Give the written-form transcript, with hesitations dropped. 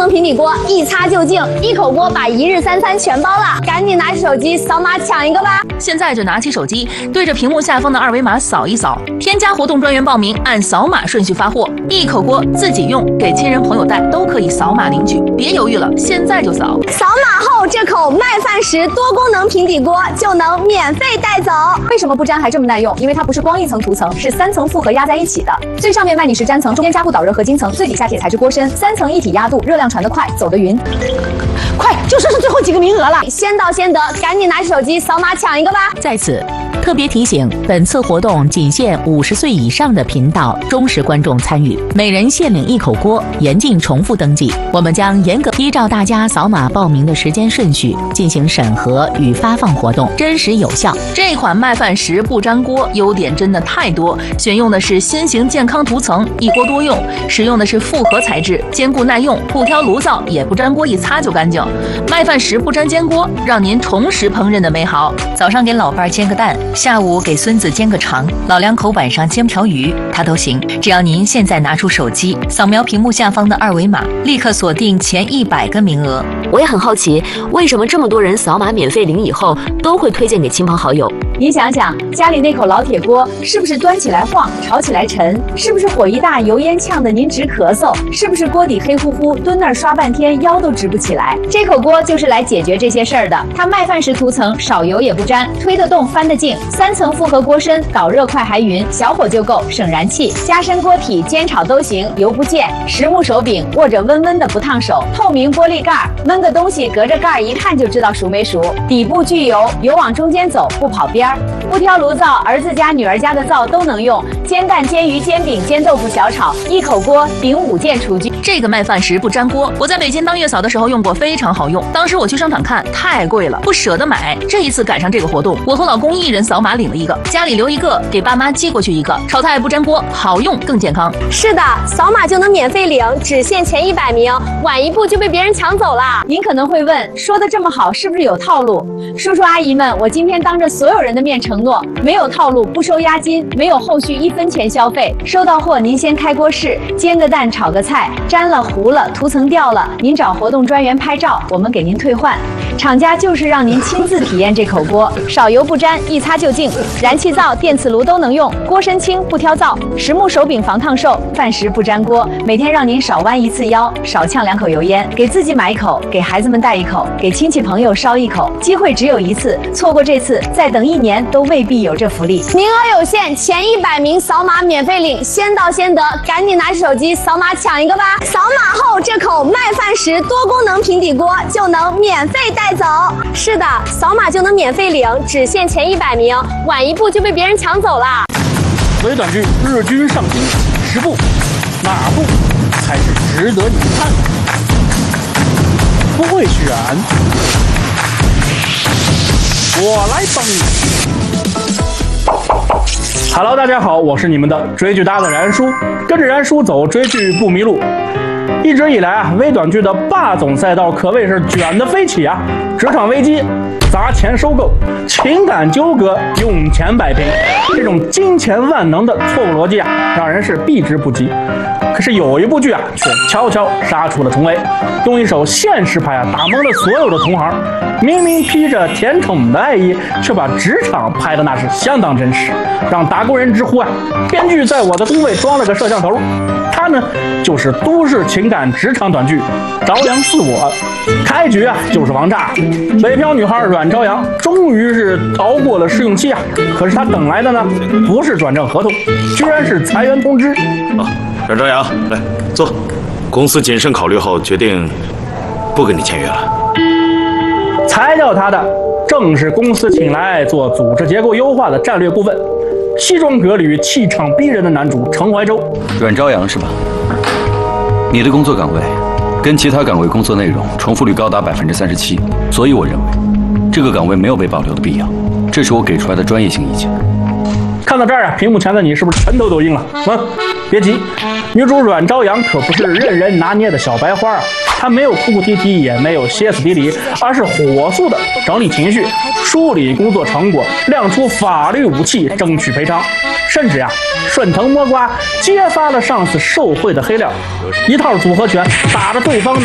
能平底锅，一擦就净，一口锅把一日三餐全包了。赶紧拿起手机扫码抢一个吧！ 现在就拿起手机，对着屏幕下方的二维码扫一扫，添加活动专员报名，按扫码顺序发货。一口锅自己用，给亲人朋友带都可以扫码领取，别犹豫了，现在就扫！ 扫码后，这口麦饭石多功能平底锅就能免费带走。为什么不粘还这么耐用？因为它不是光一层涂层，是3层复合压在一起的。最上面麦泥石粘层，中间加固导热合金层，最底下铁材质锅身，3层一体压度，热量传得快，走得匀。快，就剩最后几个名额了，先到先得，赶紧拿起手机扫码抢一个吧！ 在此特别提醒，本次活动仅限50岁以上的频道忠实观众参与，每人限领1口锅，严禁重复登记。我们将严格依照大家扫码报名的时间顺序进行审核与发放活动，真实有效。 这款麦饭石不粘锅优点真的太多，选用的是新型健康涂层，一锅多用，使用的是复合材质，坚固耐用，不挑炉灶，也不粘锅，一擦就干净。麦饭石不粘煎锅，让您重拾烹饪的美好。 早上给老伴煎个蛋，下午给孙子煎个肠，老两口晚上煎条鱼，它都行。只要您现在拿出手机，扫描屏幕下方的二维码，立刻锁定前100个名额。 我也很好奇，为什么这么多人扫码免费领以后都会推荐给亲朋好友？ 您想想，家里那口老铁锅是不是端起来晃，炒起来沉？是不是火一大，油烟呛得您直咳嗽？是不是锅底黑乎乎，蹲那儿刷半天腰都直不起来？这口锅就是来解决这些事儿的。它麦饭石涂层，少油也不粘，推得动翻得净，3层复合锅身，导热快还匀，小火就够，省燃气。加深锅体，煎炒都行，油不溅。实木手柄，握着温温的不烫手。透明玻璃盖，焖个东西隔着盖一看就知道熟没熟。底部聚油，油往中间走，不跑边。不挑炉灶，儿子家女儿家的灶都能用，煎蛋、煎鱼、煎饼、煎豆腐、小炒，一口锅顶5件厨具。 这个麦饭石不粘锅，我在北京当月嫂的时候用过，非常好用。当时我去商场看，太贵了，不舍得买。这一次赶上这个活动，我和老公1人扫码领了一个，家里留一个，给爸妈寄过去一个。炒菜不粘锅，好用更健康。 是的，扫码就能免费领，只限前100名，晚一步就被别人抢走了。您可能会问，说的这么好，是不是有套路？叔叔阿姨们，我今天当着所有人的面承诺，没有套路，不收押金，没有后续1分钱消费。收到货您先开锅试，煎个蛋，炒个菜，粘了糊了，涂层掉了，您找活动专员拍照，我们给您退换。厂家就是让您亲自体验这口锅，少油不粘，一擦就净，燃气灶、电磁炉都能用，锅身轻不挑灶，实木手柄防烫手，饭石不粘锅，每天让您少弯1次腰，少呛2口油烟，给自己买1口，给孩子们带1口，给亲戚朋友烧1口，机会只有1次，错过这次，再等1年都未必有这福利。名额有限，前100名扫码免费领，先到先得，赶紧拿起手机扫码抢一个吧！扫码后，这口麦饭石多功能平底锅就能免费带走。是的，扫码就能免费领，只限前100名，晚一步就被别人抢走了。 微短剧日均上新10部，哪部才是值得你看的？不会选，我来帮你。Hello， 大家好，我是你们的追剧搭档燃叔，跟着燃叔走，追剧不迷路。一直以来啊，微短剧的霸总赛道可谓是卷得飞起啊！职场危机、砸钱收购、情感纠葛、用钱摆平，这种金钱万能的错误逻辑啊，让人是避之不及。可是有一部剧啊，却悄悄杀出了重围，用一手现实牌啊，打懵了所有的同行。明明披着甜宠的外衣，却把职场拍的那是相当真实，让打工人直呼啊，编剧在我的工位装了个摄像头。它呢，就是都市情感职场短剧《朝阳似我》。开局啊，就是王炸，北漂女孩阮朝阳终于是熬过了试用期啊，可是她等来的呢，不是转正合同，居然是裁员通知。 阮朝阳，来坐。公司谨慎考虑后，决定不跟你签约了。 裁掉他的正是公司请来做组织结构优化的战略顾问，西装革履、气场逼人的男主程怀洲。 阮朝阳是吧？你的工作岗位跟其他岗位工作内容重复率高达37%，所以我认为这个岗位没有被保留的必要。这是我给出来的专业性意见。 看到这儿啊，屏幕前的你是不是拳头都硬了？别急，女主阮朝阳可不是任人拿捏的小白花啊，她没有哭哭啼啼，也没有歇斯底里，而是火速的整理情绪，梳理工作成果，亮出法律武器，争取赔偿，甚至呀，顺藤摸瓜，揭发了上司受贿的黑料，一套组合拳打着对方